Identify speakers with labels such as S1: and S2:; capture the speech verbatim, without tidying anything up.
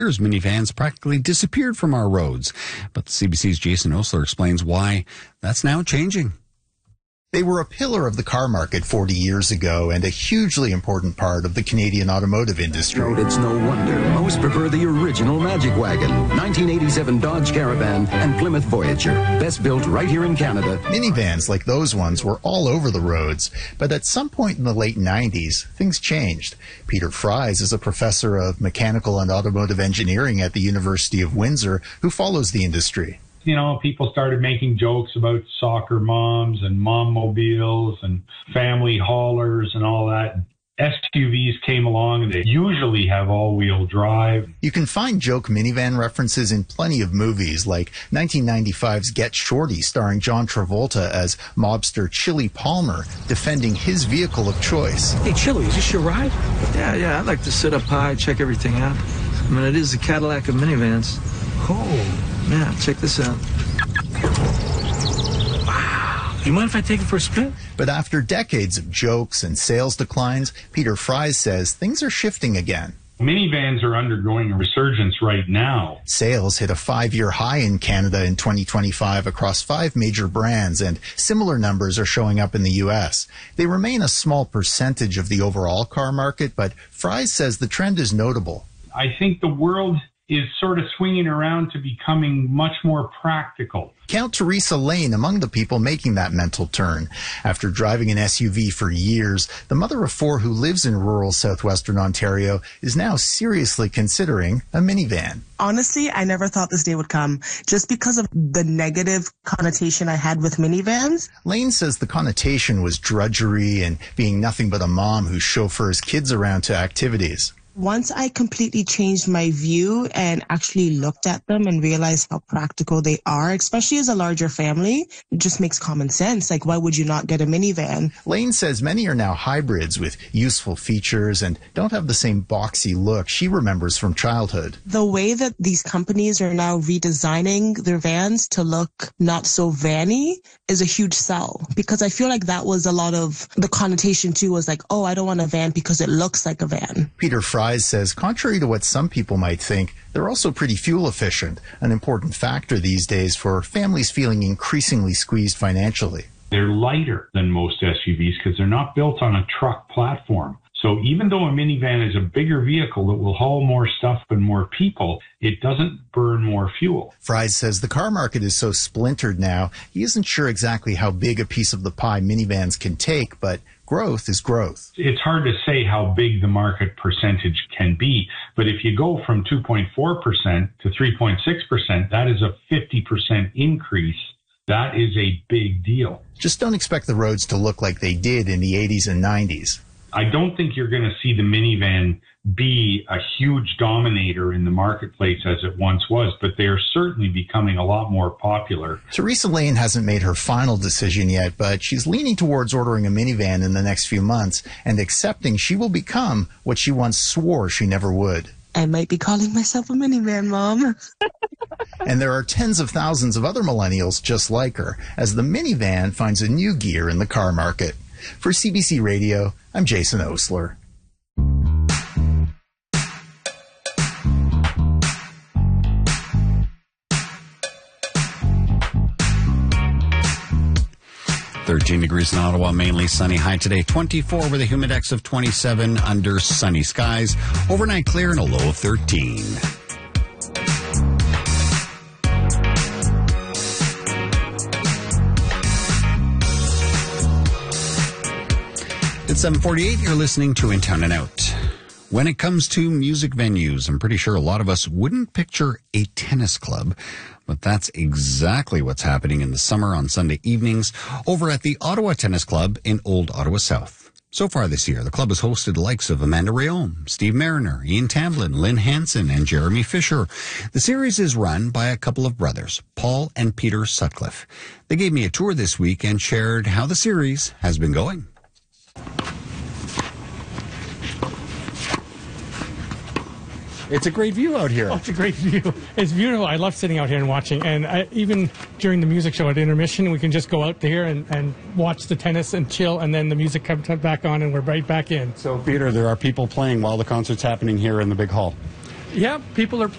S1: minivans practically disappeared from our roads. But the C B C's Jason Osler explains why that's now changing.
S2: They were a pillar of the car market forty years ago and a hugely important part of the Canadian automotive industry.
S3: It's no wonder most prefer the original Magic Wagon, nineteen eighty-seven Dodge Caravan and Plymouth Voyager, best built right here in Canada.
S2: Minivans like those ones were all over the roads, but at some point in the late nineties, things changed. Peter Fries is a professor of mechanical and automotive engineering at the University of Windsor who follows the industry.
S4: You know, people started making jokes about soccer moms and mom mobiles and family haulers and all that. S U Vs came along, and they usually have all-wheel drive.
S2: You can find joke minivan references in plenty of movies, like nineteen ninety-five's Get Shorty, starring John Travolta as mobster Chili Palmer, defending his vehicle of choice.
S5: Hey, Chili, is this your ride?
S6: Yeah, yeah, I'd like to sit up high, check everything out. I mean, it is the Cadillac of minivans.
S5: Oh.
S6: Yeah, check this out.
S5: Wow. Do you mind if I take it for a spin?
S2: But after decades of jokes and sales declines, Peter Fries says things are shifting again.
S4: Minivans are undergoing a resurgence right now.
S2: Sales hit a five-year high in Canada in twenty twenty-five across five major brands, and similar numbers are showing up in the U S. They remain a small percentage of the overall car market, but Fries says the trend is notable.
S4: I think the world is sort of swinging around to becoming much more practical.
S2: Count Teresa Lane among the people making that mental turn. After driving an S U V for years, the mother of four who lives in rural southwestern Ontario is now seriously considering a minivan.
S7: Honestly, I never thought this day would come, just because of the negative connotation I had with minivans.
S2: Lane says the connotation was drudgery and being nothing but a mom who chauffeurs kids around to activities.
S7: Once I completely changed my view and actually looked at them and realized how practical they are, especially as a larger family, it just makes common sense. Like, why would you not get a minivan?
S2: Lane says many are now hybrids with useful features and don't have the same boxy look she remembers from childhood.
S7: The way that these companies are now redesigning their vans to look not so vanny is a huge sell, because I feel like that was a lot of the connotation too, was like, oh, I don't want a van because it looks like a van.
S2: Peter Fries says, contrary to what some people might think, they're also pretty fuel efficient, an important factor these days for families feeling increasingly squeezed financially.
S4: They're lighter than most S U Vs because they're not built on a truck platform. So even though a minivan is a bigger vehicle that will haul more stuff and more people, it doesn't burn more fuel.
S2: Fries says the car market is so splintered now, he isn't sure exactly how big a piece of the pie minivans can take, but growth is growth.
S4: It's hard to say how big the market percentage can be, but if you go from two point four percent to three point six percent, that is a fifty percent increase. That is a big deal.
S2: Just don't expect the roads to look like they did in the eighties and nineties.
S4: I don't think you're going to see the minivan be a huge dominator in the marketplace as it once was, but they are certainly becoming a lot more popular.
S2: Teresa Lane hasn't made her final decision yet, but she's leaning towards ordering a minivan in the next few months and accepting she will become what she once swore she never would.
S7: I might be calling myself a minivan mom.
S2: And there are tens of thousands of other millennials just like her, as the minivan finds a new gear in the car market. For C B C Radio, I'm Jason Osler.
S1: thirteen degrees in Ottawa, mainly sunny. High today, twenty-four with a humidex of twenty-seven under sunny skies. Overnight clear and a low of thirteen. It's seven forty-eight. You're listening to In Town and Out. When it comes to music venues, I'm pretty sure a lot of us wouldn't picture a tennis club, but that's exactly what's happening in the summer on Sunday evenings over at the Ottawa Tennis Club in Old Ottawa South. So far this year, the club has hosted the likes of Amanda Rayom, Steve Mariner, Ian Tamblyn, Lynn Hansen, and Jeremy Fisher. The series is run by a couple of brothers, Paul and Peter Sutcliffe. They gave me a tour this week and shared how the series has been going. It's a great view out here.
S8: Oh, it's a great view. It's beautiful. I love sitting out here and watching. And I, even during the music show at intermission, we can just go out there and, and watch the tennis and chill, and then the music comes back on and we're right back in.
S1: So, Peter, there are people playing while the concert's happening here in the big hall.
S8: Yeah, people are playing.